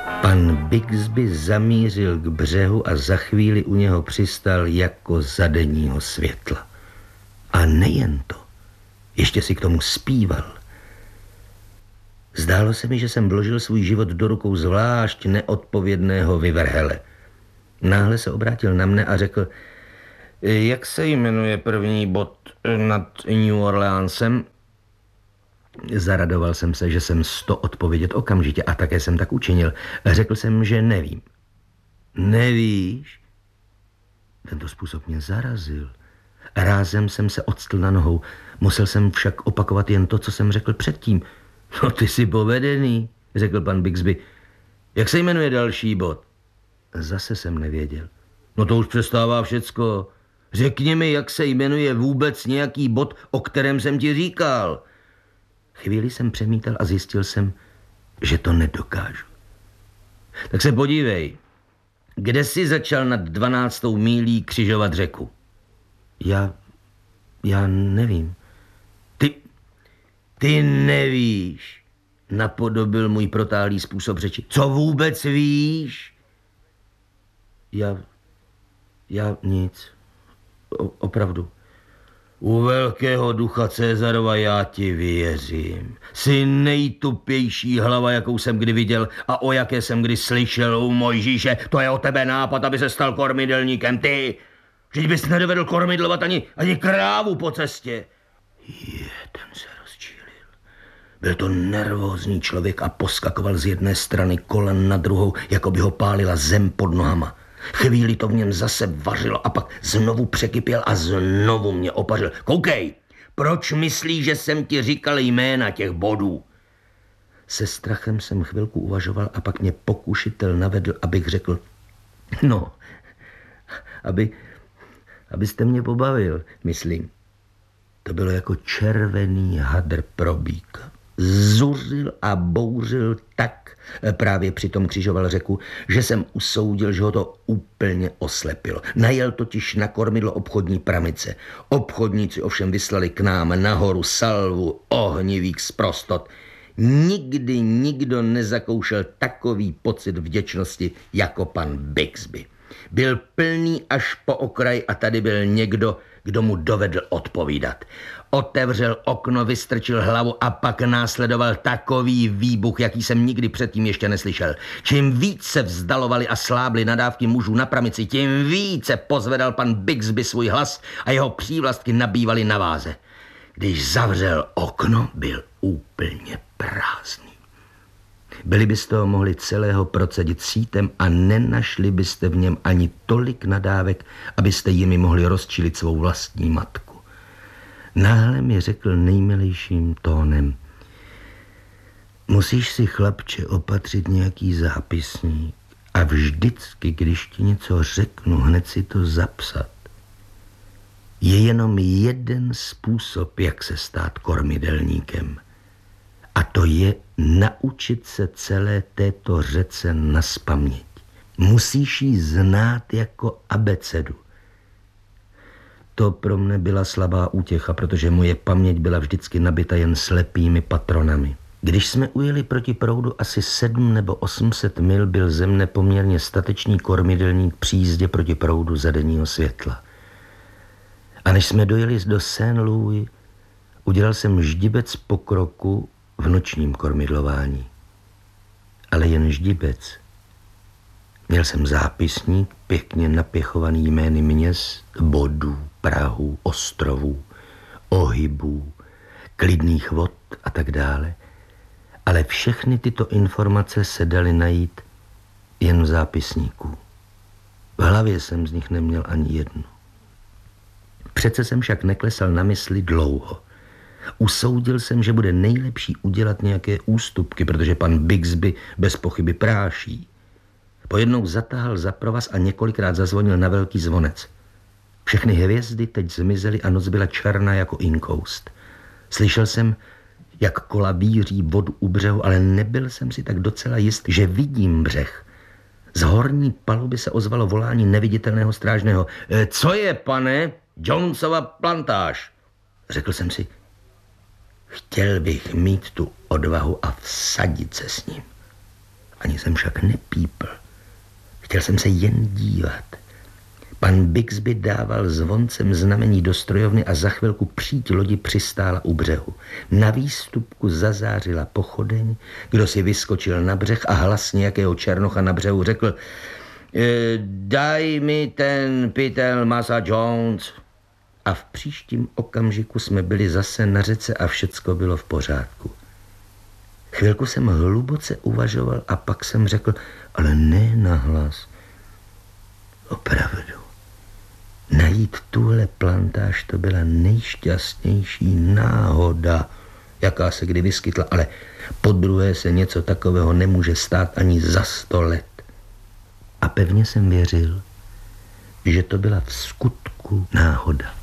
Pan Bigsby zamířil k břehu a za chvíli u něho přistal jako za denního světla. A nejen to, ještě si k tomu zpíval. Zdálo se mi, že jsem vložil svůj život do rukou zvlášť neodpovědného vyvrhele. Náhle se obrátil na mne a řekl: jak se jmenuje první bod nad New Orleansem? Zaradoval jsem se, že jsem 100 odpovědět okamžitě a také jsem tak učinil. Řekl jsem, že nevím. Nevíš? Tento způsob mě zarazil. Rázem jsem se octl na nohou. Musel jsem však opakovat jen to, co jsem řekl předtím. No ty jsi povedený, řekl pan Bigsby. Jak se jmenuje další bod? Zase jsem nevěděl. No to už přestává všecko. Řekni mi, jak se jmenuje vůbec nějaký bod, o kterém jsem ti říkal. Chvíli jsem přemítal a zjistil jsem, že to nedokážu. Tak se podívej, kde jsi začal nad 12. mílí křižovat řeku? Já nevím. Ty nevíš, napodobil můj protáhlý způsob řeči. Co vůbec víš? Já nic. Opravdu. U velkého ducha Cezarova já ti věřím. Jsi nejtupější hlava, jakou jsem kdy viděl a o jaké jsem kdy slyšel u Mojžíše. To je o tebe nápad, aby se stal kormidelníkem. Ty, že bys nedovedl kormidlovat ani krávu po cestě. Ten se rozčílil. Byl to nervózní člověk a poskakoval z jedné strany kolen na druhou, jako by ho pálila zem pod nohama. Chvíli to v něm zase vařilo a pak znovu překypěl a znovu mě opařil. Koukej, proč myslíš, že jsem ti říkal jména těch bodů? Se strachem jsem chvilku uvažoval a pak mě pokušitel navedl, abych řekl, no, abyste mě pobavil, myslím. To bylo jako červený hadr pro býka. Zuřil a bouřil tak, právě přitom křižoval řeku, že jsem usoudil, že ho to úplně oslepilo. Najel totiž na kormidlo obchodní pramice. Obchodníci ovšem vyslali k nám nahoru salvu ohnivých sprostot. Nikdy nikdo nezakoušel takový pocit vděčnosti jako pan Bigsby. Byl plný až po okraj a tady byl někdo, kdo mu dovedl odpovídat. Otevřel okno, vystrčil hlavu a pak následoval takový výbuch, jaký jsem nikdy předtím ještě neslyšel. Čím víc se vzdalovali a slábli nadávky mužů na pramici, tím více pozvedal pan Bigsby svůj hlas a jeho přívlastky nabývaly na váze. Když zavřel okno, byl úplně prázdný. Byli byste ho mohli celého procedit sítem a nenašli byste v něm ani tolik nadávek, abyste jimi mohli rozčilit svou vlastní matku. Náhle mi řekl nejmilejším tónem: musíš si, chlapče, opatřit nějaký zápisník a vždycky, když ti něco řeknu, hned si to zapsat. Je jenom jeden způsob, jak se stát kormidelníkem. A to je naučit se celé této řece nazpaměť. Musíš ji znát jako abecedu. To pro mne byla slabá útěcha, protože moje paměť byla vždycky nabita jen slepými patronami. Když jsme ujeli proti proudu asi 700 nebo 800 mil, byl ze mne poměrně statečný kormidelník při jízdě proti proudu za denního světla. A než jsme dojeli do Saint-Louis, udělal jsem ždibec pokroku v nočním kormidlování. Ale jen ždibec. Měl jsem zápisník pěkně napěchovaný jmény měst, bodů, prahů, ostrovů, ohybů, klidných vod a tak dále. Ale všechny tyto informace se daly najít jen v zápisníku. V hlavě jsem z nich neměl ani jednu. Přece jsem však neklesal na mysli dlouho. Usoudil jsem, že bude nejlepší udělat nějaké ústupky, protože pan Bigsby bez pochyby práší. Pojednou zatáhl za provaz a několikrát zazvonil na velký zvonec. Všechny hvězdy teď zmizely a noc byla černá jako inkoust. Slyšel jsem, jak kola víří vodu u břehu, ale nebyl jsem si tak docela jist, že vidím břeh. Z horní paluby se ozvalo volání neviditelného strážného. Co je, pane? Jonesova plantáž. Řekl jsem si, chtěl bych mít tu odvahu a vsadit se s ním. A Ani jsem však nepípl. Chtěl jsem se jen dívat. Pan Bixby dával zvoncem znamení do strojovny a za chvilku příď lodi přistála u břehu. Na výstupku zazářila pochodeň, kdo si vyskočil na břeh a hlas nějakého černocha na břehu řekl: daj mi ten pytel masa Jones. A v příštím okamžiku jsme byli zase na řece a všecko bylo v pořádku. Chvilku jsem hluboce uvažoval a pak jsem řekl, ale ne nahlas. Opravdu. Najít tuhle plantáž, to byla nejšťastnější náhoda, jaká se kdy vyskytla, ale podruhé se něco takového nemůže stát ani za 100 let. A pevně jsem věřil, že to byla v skutku náhoda.